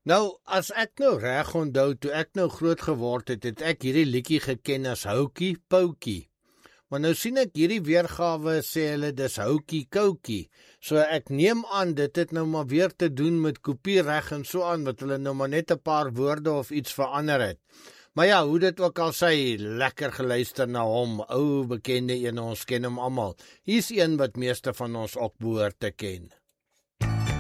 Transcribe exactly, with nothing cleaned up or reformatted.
Nou, as ek nou reg onthou, toe ek nou groot geword het, het ek hierdie liedjie geken as Houkie Poukie. Maar nou sien ek hierdie weergawe sê hulle dis Houkie Koukie. So ek neem aan dit het nou maar weer te doen met kopiereg en so aan, wat hulle nou maar net 'n paar woorde of iets verander het. Maar ja, hoe dit ook al sê, lekker geluister na hom, ou bekende een, ons ken hom almal. Hier's een wat meeste van ons ook behoort te ken.